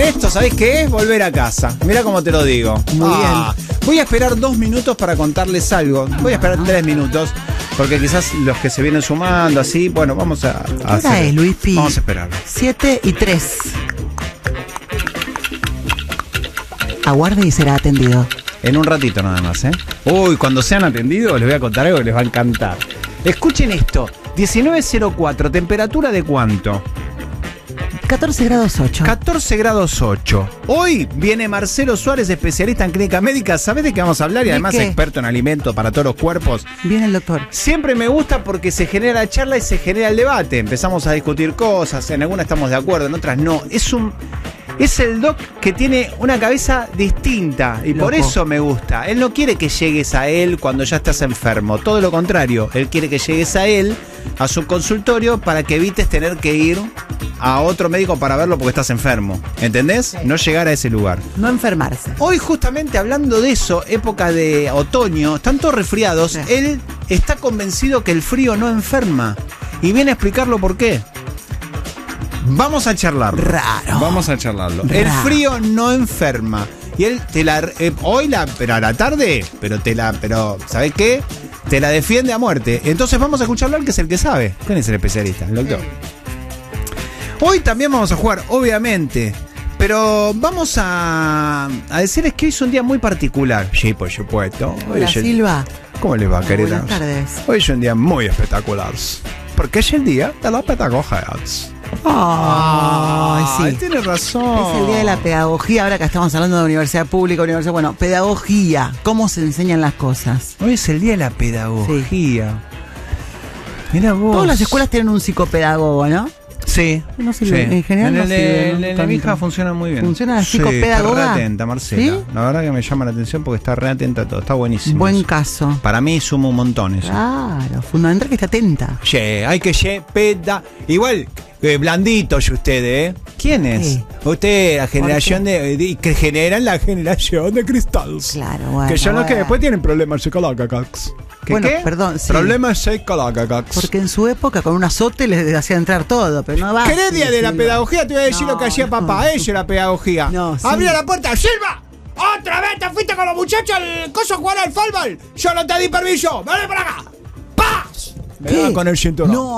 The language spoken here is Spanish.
Esto, ¿sabés qué es? Volver a casa. Mira cómo te lo digo. Muy bien. Voy a esperar 2 minutos para contarles algo. Voy a esperar 3 minutos. Porque quizás los que se vienen sumando, así, bueno, vamos a ¿Qué hora es, Luis Pi? Vamos a esperar. 7:03. Aguarde y será atendido. En un ratito nada más, ¿eh? Uy, cuando sean atendidos les voy a contar algo que les va a encantar. Escuchen esto. 19:04, ¿temperatura de cuánto? 14 grados 8. 14 grados 8. Hoy viene Marcelo Suárez, especialista en clínica médica. ¿Sabés de qué vamos a hablar? Y ¿De además qué? experto en alimentos para todos los cuerpos. Viene el doctor. Siempre me gusta porque se genera la charla y se genera el debate. Empezamos a discutir cosas, en algunas estamos de acuerdo, en otras no. Es el doc que tiene una cabeza distinta y Loco. por eso me gusta. Él no quiere que llegues a él cuando ya estás enfermo, todo lo contrario. Él quiere que llegues a él, a su consultorio, para que evites tener que ir a otro médico para verlo porque estás enfermo. ¿Entendés? Sí. No llegar a ese lugar. No enfermarse. Hoy justamente hablando de eso, época de otoño, están todos resfriados, Sí. él está convencido que el frío no enferma y viene a explicarlo por qué. Vamos a charlarlo. Raro. Vamos a charlarlo. Raro. El frío no enferma. Y él pero a la tarde, pero ¿sabes qué? Te la defiende a muerte. Entonces vamos a escucharlo al que es el que sabe. ¿Quién es el especialista? El doctor. Hoy también vamos a jugar, obviamente. Pero vamos a decirles que hoy es un día muy particular. Sí, por supuesto. Hoy Hola, es el- Silva. ¿Cómo les va, queridas? Buenas tardes. Hoy es un día muy espectacular. Porque es el día de la pedagogía. Ay, sí. Tienes razón. Es el día de la pedagogía, ahora que estamos hablando de universidad pública, bueno, pedagogía, cómo se enseñan las cosas. Hoy es el día de la pedagogía. Mira vos. Todas las escuelas tienen un psicopedagogo, ¿no? Sí. No sirve, en general no sirve, ¿no? El de mi Tanto. hija funciona muy bien. ¿Funciona la Sí, psicopedagoga? está re atenta, Marcela. ¿Sí? La verdad que me llama la atención porque está re atenta a todo. Está buenísimo. Buen eso. caso. Para mí suma un montón eso. Claro, fundamental que esté atenta. Che, hay que igual, blandito usted, ¿eh? ¿Quién es? Sí. Usted, la generación que generan la generación de cristales. Claro, bueno. Que son los que bueno. después tienen problemas psicológicos. Bueno, ¿Qué? perdón, sí. Problemas psicológicos. Porque en su época con un azote les hacía entrar todo, pero no va. ¿Querés día de la pedagogía? Te voy a decir No, lo que hacía no. papá. Eso era pedagogía. No, sí. Abría la puerta. ¡Silva! ¡Otra vez te fuiste con los muchachos al coso a jugar al fútbol! ¡Yo no te di permiso! ¡Vale para acá! ¡Paz! Me ¿Qué? daba con el cinturón. No.